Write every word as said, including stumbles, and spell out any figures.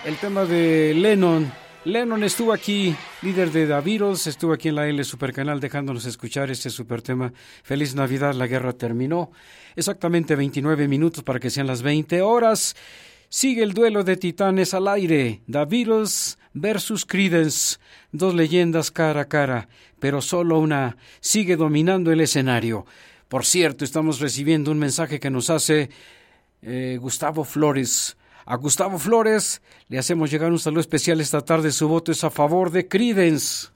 el tema de Lennon. Lennon estuvo aquí, líder de The Beatles, estuvo aquí en la L Supercanal dejándonos escuchar este super tema. Feliz Navidad, la guerra terminó. Exactamente veintinueve minutos para que sean las veinte horas. Sigue el duelo de titanes al aire. The Beatles versus Creedence. Dos leyendas cara a cara, pero solo una sigue dominando el escenario. Por cierto, estamos recibiendo un mensaje que nos hace eh, Gustavo Flores. A Gustavo Flores le hacemos llegar un saludo especial esta tarde. Su voto es a favor de Creedence.